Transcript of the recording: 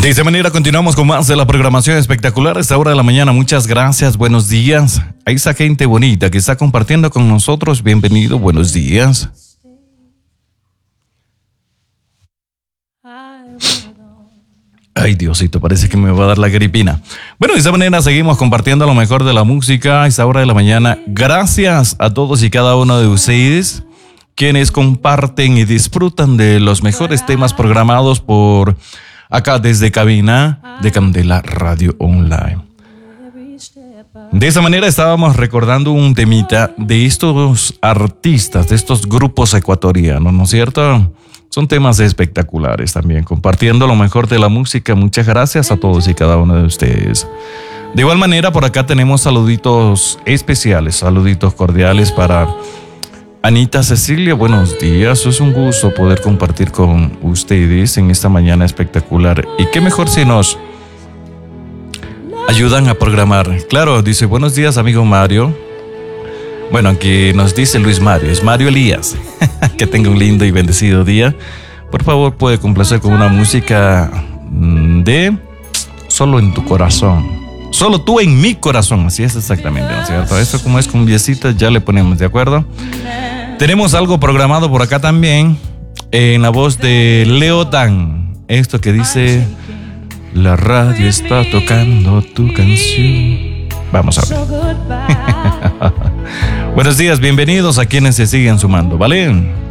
De esta manera continuamos con más de la programación espectacular a esta hora de la mañana. Muchas gracias, buenos días a esa gente bonita que está compartiendo con nosotros. Bienvenido, buenos días. Ay, Diosito, parece que me va a dar la gripina. Bueno, de esta manera seguimos compartiendo lo mejor de la música a esta hora de la mañana. Gracias a todos y cada uno de ustedes quienes comparten y disfrutan de los mejores temas programados por acá desde cabina de Candela Radio Online. De esa manera estábamos recordando un temita de estos artistas, de estos grupos ecuatorianos, ¿no es cierto? Son temas espectaculares también, compartiendo lo mejor de la música. Muchas gracias a todos y cada uno de ustedes. De igual manera, por acá tenemos saluditos especiales, saluditos cordiales para Anita Cecilia. Buenos días, es un gusto poder compartir con ustedes en esta mañana espectacular. Y qué mejor si nos ayudan a programar. Claro, dice, buenos días, amigo Mario. Bueno, aquí nos dice Luis Mario, es Mario Elías. Que tenga un lindo y bendecido día. Por favor, puede complacer con una música de Solo en tu corazón. Solo tú en mi corazón. Así es exactamente, ¿no es cierto? Esto como es con viecitas, ya le ponemos, ¿de acuerdo? Tenemos algo programado por acá también, en la voz de Leo Dan. Esto que dice, la radio está tocando tu canción. Vamos a ver. Buenos días, bienvenidos a quienes se siguen sumando, ¿vale?